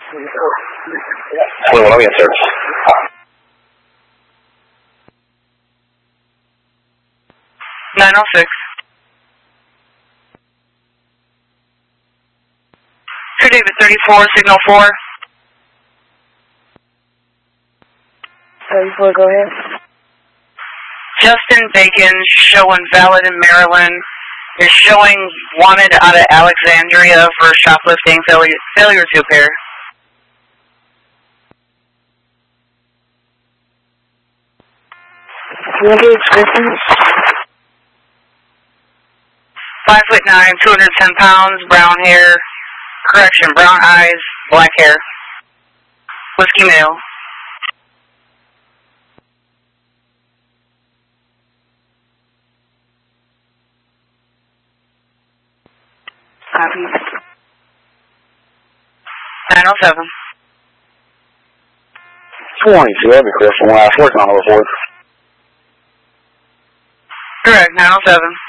21, I'll be in service. (906). True David 34, signal 4. 34, go ahead. Justin Bacon, showing valid in Maryland, is showing wanted out of Alexandria for shoplifting, failure to appear. What is description? 5'9", 210 pounds, brown hair, correction, brown eyes, black hair. Whiskey male. Copy. 907. 22, that'd be correction. Last working on the report. Correct, 907.